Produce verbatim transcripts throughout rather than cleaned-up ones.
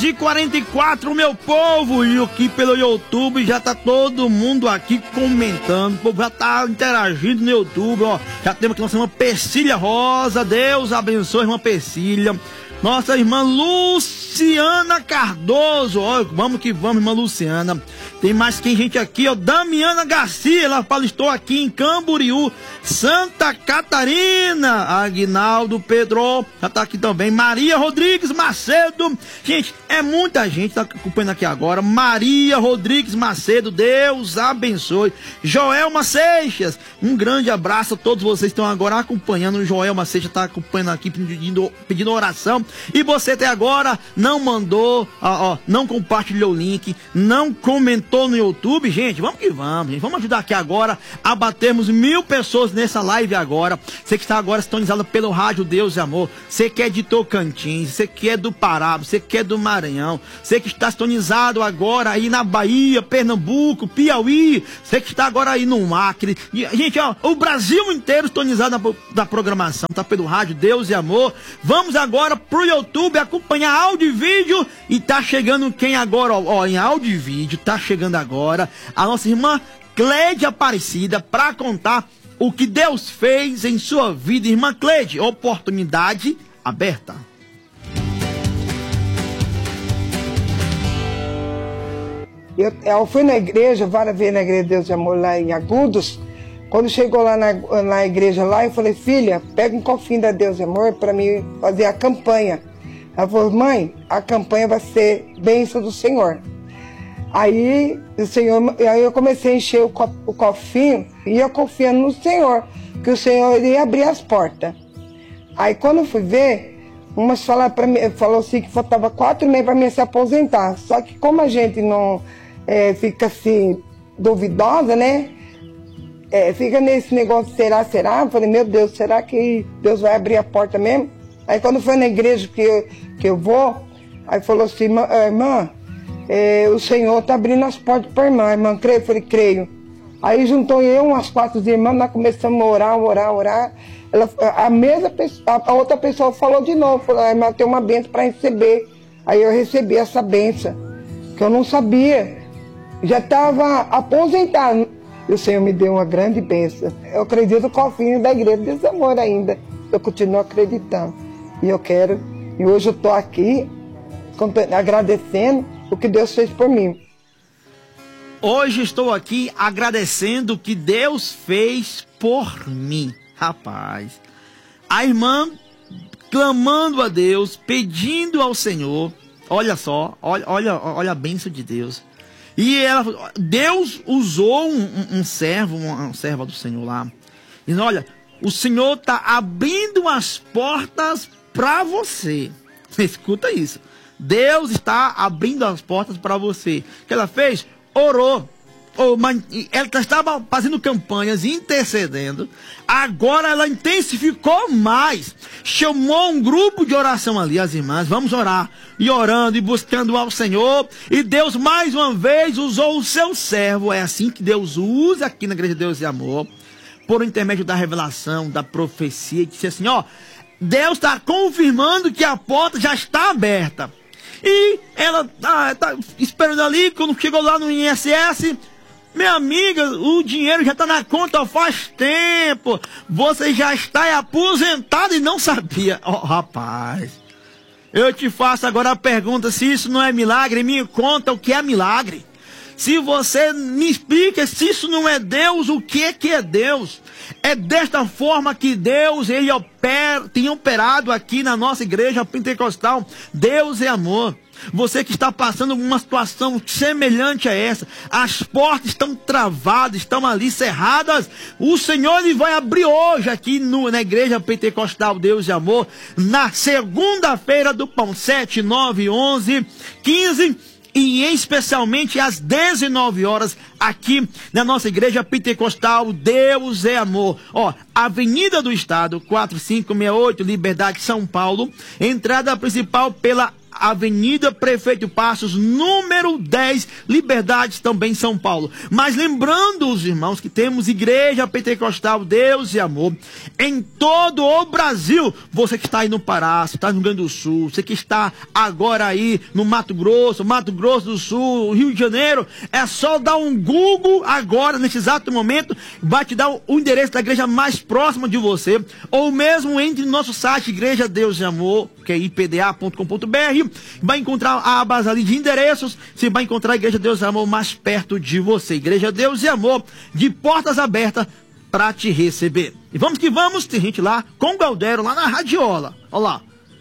e quarenta e quatro, meu povo, e aqui pelo YouTube já tá todo mundo aqui comentando, o povo já tá interagindo no YouTube, ó, já temos aqui nossa irmã Persília Rosa, Deus abençoe a irmã Persília, nossa irmã Luciana Cardoso, ó, vamos que vamos, irmã Luciana. Tem mais quem gente aqui, ó, Damiana Garcia, ela fala, estou aqui em Camboriú, Santa Catarina. Aguinaldo Pedro, já tá aqui também. Maria Rodrigues Macedo, gente, é muita gente tá acompanhando aqui agora. Maria Rodrigues Macedo, Deus abençoe. Joelma Seixas, um grande abraço a todos vocês que estão agora acompanhando. O Joelma Seixas tá acompanhando aqui, pedindo, pedindo oração. E você até agora não mandou, ó, ó, não compartilhou o link, não comentou no YouTube, gente, vamos que vamos, gente. Vamos ajudar aqui agora a batermos mil pessoas nessa live agora. Você que está agora sintonizado pelo Rádio Deus e Amor, você que é de Tocantins, você que é do Pará, você que é do Maranhão, você que está sintonizado agora aí na Bahia, Pernambuco, Piauí, você que está agora aí no Acre, gente, ó, o Brasil inteiro sintonizado na, da programação, tá pelo Rádio Deus e Amor. Vamos agora pro YouTube acompanhar áudio e vídeo, e tá chegando quem agora, ó, ó em áudio e vídeo, tá chegando agora a nossa irmã Cleide Aparecida para contar o que Deus fez em sua vida. Irmã Cleide, oportunidade aberta. Eu, eu fui na igreja, várias vezes na igreja de Deus de Amor lá em Agudos. Quando chegou lá na, na igreja lá, eu falei, filha, pega um cofrinho da Deus de Amor para mim fazer a campanha. Ela falou, mãe, a campanha vai ser bênção do Senhor. Aí, o Senhor, aí eu comecei a encher o, co, o cofrinho e eu confiando no Senhor, que o Senhor iria abrir as portas. Aí quando eu fui ver, umas falaram para mim, falou assim que faltava quatro meses para mim se aposentar. Só que como a gente não é, fica assim, duvidosa, né? É, fica nesse negócio, será, será? Eu falei, meu Deus, será que Deus vai abrir a porta mesmo? Aí quando foi na igreja que eu, que eu vou, aí falou assim, irmã, É, o Senhor está abrindo as portas para a irmã. A irmã, creio? Eu falei, creio. Aí juntou eu, umas quatro irmãs, nós começamos a orar, orar, orar. Ela, a, mesma pessoa, a outra pessoa falou de novo, falou, a irmã tem uma bênção para receber. Aí eu recebi essa bênção, que eu não sabia. Já estava aposentado. E o Senhor me deu uma grande bênção. Eu acredito no cofrinho da igreja desse amor ainda. Eu continuo acreditando. E eu quero, e hoje eu estou aqui, agradecendo o que Deus fez por mim. Hoje estou aqui agradecendo o que Deus fez por mim. Rapaz, a irmã clamando a Deus, pedindo ao Senhor. Olha só, olha, olha, olha a bênção de Deus. E ela, Deus usou um, um, um servo, uma, uma serva do Senhor lá. E olha, o Senhor está abrindo as portas para você. Escuta isso. Deus está abrindo as portas para você. O que ela fez? Orou. Ela estava fazendo campanhas, intercedendo. Agora ela intensificou mais. Chamou um grupo de oração ali, as irmãs. Vamos orar. E orando e buscando ao Senhor. E Deus mais uma vez usou o seu servo. É assim que Deus usa aqui na Igreja de Deus e Amor. Por intermédio da revelação, da profecia. E disse assim, ó. Deus está confirmando que a porta já está aberta. E ela tá, tá esperando ali, quando chegou lá no I N S S, minha amiga, o dinheiro já está na conta faz tempo. Você já está aposentado e não sabia. Oh, rapaz, eu te faço agora a pergunta, se isso não é milagre, me conta o que é milagre. Se você me explica se isso não é Deus, o que é que é Deus? É desta forma que Deus, ele opera, tem operado aqui na nossa igreja pentecostal. Deus é amor. Você que está passando uma situação semelhante a essa, as portas estão travadas, estão ali cerradas. O Senhor ele vai abrir hoje aqui no, na igreja pentecostal Deus e Amor, na segunda-feira do Pão, sete, nove, onze, quinze e especialmente às dezenove horas aqui na nossa igreja pentecostal Deus é Amor. Ó, Avenida do Estado, quatro cinco seis oito, Liberdade, São Paulo. Entrada principal pela Avenida Prefeito Passos, número dez, Liberdade, também São Paulo. Mas lembrando os irmãos que temos Igreja Pentecostal Deus e Amor em todo o Brasil. Você que está aí no Pará, você está no Rio Grande do Sul, você que está agora aí no Mato Grosso, Mato Grosso do Sul, Rio de Janeiro, é só dar um Google agora, nesse exato momento, vai te dar o endereço da igreja mais próxima de você, ou mesmo entre no nosso site Igreja Deus e Amor, que é i p d a ponto com ponto b r, vai encontrar abas ali de endereços, você vai encontrar a Igreja Deus e Amor mais perto de você. Igreja Deus e Amor, de portas abertas para te receber. E vamos que vamos, tem gente lá com o Galdero, lá na Radiola. Olha lá.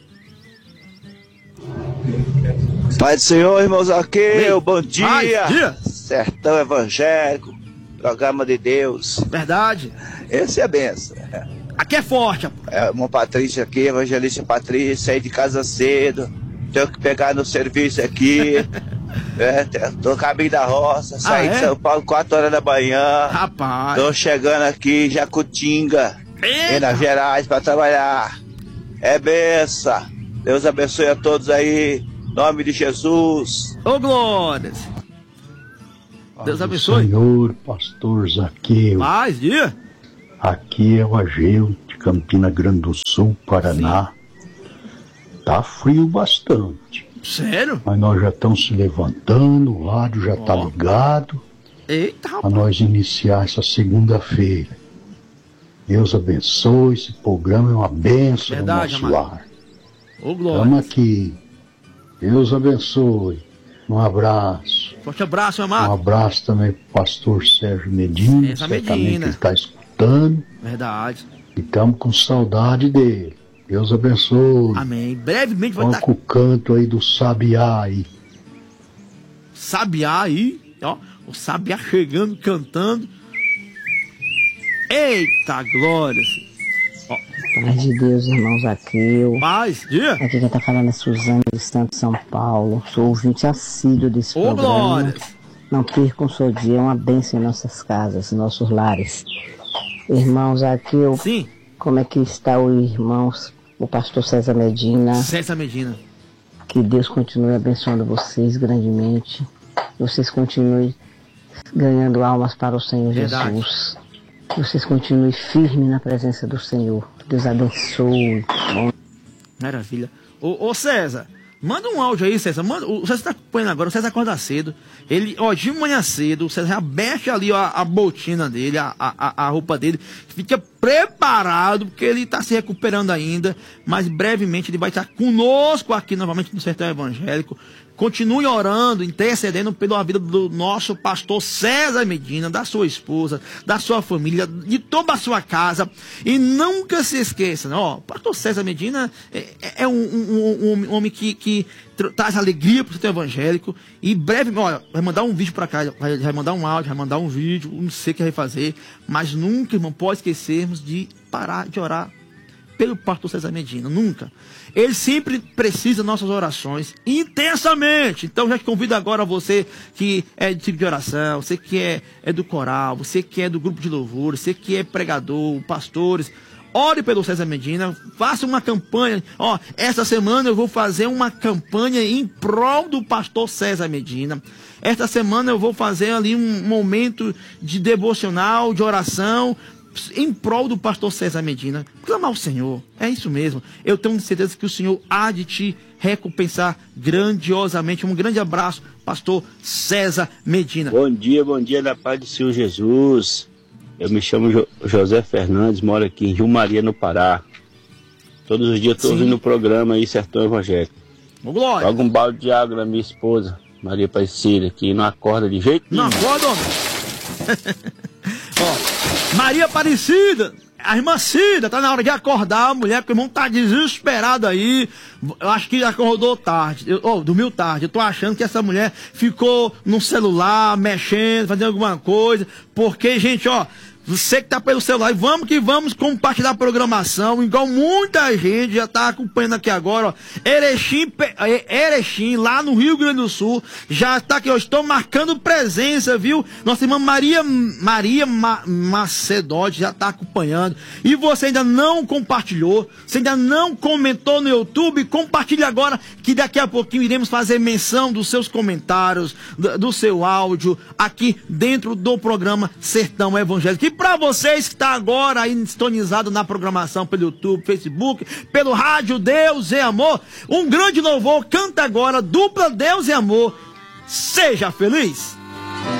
Pai do Senhor, irmãos Zaqueu, bom dia. Paz, dia. Sertão Evangélico, programa de Deus. Verdade. Esse é a benção. Aqui é forte. É uma Patrícia aqui, evangelista Patrícia, saí de casa cedo, tenho que pegar no serviço aqui. É, tô caminho da roça, saí ah, é? de São Paulo quatro horas da manhã. Rapaz. Tô chegando aqui em Jacutinga, Eita. Minas Gerais, para trabalhar. É benção. Deus abençoe a todos aí. Em nome de Jesus. Ô, glórias. Deus abençoe. Senhor, pastor Zaqueu. Paz, dia. Aqui é o Ageu, de Campina Grande do Sul, Paraná. Sim. Tá frio bastante. Sério? Mas nós já estamos se levantando, o rádio já oh. tá ligado. Eita, rapaz. Para nós iniciar essa segunda-feira. Deus abençoe, esse programa é uma bênção no nosso amado. lar. Ô, glória. Estamos aqui. Deus abençoe. Um abraço. Forte abraço, meu amado. Um abraço também pro pastor Sérgio Medina. Essa Medina. Medina. Que ele está escutando. Verdade. E estamos com saudade dele. Deus abençoe. Amém. Brevemente vai estar... com o canto aí do Sabiá aí. Sabiá aí. Ó, o Sabiá chegando, cantando. Eita, glória. Ó. Paz de Deus, irmãos Zaqueu. Paz, dia. Aqui quem está falando é Suzana, do estado de São Paulo. Sou ouvinte assíduo desse Ô, programa. Glória. Não percam o seu dia, é uma bênção em nossas casas, em nossos lares. Irmãos Zaqueu. Sim. Como é que está o irmão, o pastor César Medina? César Medina. Que Deus continue abençoando vocês grandemente. Vocês continuem ganhando almas para o Senhor Verdade. Jesus. Vocês continuem firmes na presença do Senhor. Deus abençoe. Maravilha. Ô, ô César, manda um áudio aí, César. Manda, o César está acompanhando agora, o César acorda cedo. Ele, ó, de manhã cedo, o César já mexe ali ó, a botina dele, a, a, a roupa dele. Fica preparado, porque ele está se recuperando ainda. Mas brevemente ele vai estar conosco aqui novamente no Sertão Evangélico. Continue orando, intercedendo pela vida do nosso pastor César Medina, da sua esposa, da sua família, de toda a sua casa. E nunca se esqueça, né? Ó, o pastor César Medina é, é um, um, um, um homem que, que traz alegria para o seu evangélico. E breve, olha, vai mandar um vídeo para cá, vai, vai mandar um áudio, vai mandar um vídeo, não sei o que vai fazer. Mas nunca, irmão, pode esquecermos de parar de orar pelo pastor César Medina, nunca. Ele sempre precisa de nossas orações intensamente. Então já te convido agora você que é de tipo de oração, você que é, é do coral, você que é do grupo de louvor, você que é pregador, pastores, ore pelo César Medina, faça uma campanha. Ó, essa semana eu vou fazer uma campanha em prol do pastor César Medina. Esta semana eu vou fazer ali um momento de devocional, de oração, em prol do pastor César Medina. Clamar ao Senhor, é isso mesmo. Eu tenho certeza que o Senhor há de te recompensar grandiosamente. Um grande abraço, pastor César Medina. Bom dia, bom dia da paz do Senhor Jesus. Eu me chamo jo José Fernandes, moro aqui em Rio Maria, no Pará. Todos os dias estou ouvindo o programa aí, Sertão Evangélico. Glória. Joga um balde de água na minha esposa, Maria Aparecida, que não acorda de jeito nenhum. Não acorda, homem. Ó, Maria Aparecida, a irmã Cida, tá na hora de acordar a mulher, porque o irmão tá desesperado aí. Eu acho que acordou tarde, eu, oh, dormiu tarde. Eu tô achando que essa mulher ficou no celular, mexendo, fazendo alguma coisa. Porque, gente, ó, Você que tá pelo celular, vamos que vamos compartilhar a programação, igual muita gente já tá acompanhando aqui agora, ó. Erechim, Erechim, lá no Rio Grande do Sul, já tá aqui, eu estou marcando presença, viu? Nossa irmã Maria, Maria Ma, Macedote já tá acompanhando. E você ainda não compartilhou, você ainda não comentou no YouTube, compartilhe agora, que daqui a pouquinho iremos fazer menção dos seus comentários, do, do seu áudio, aqui dentro do programa Sertão Evangélico. E para vocês que estão tá agora aí sintonizado na programação pelo YouTube, Facebook, pelo rádio Deus e Amor, um grande louvor, canta agora, dupla Deus e Amor. Seja feliz!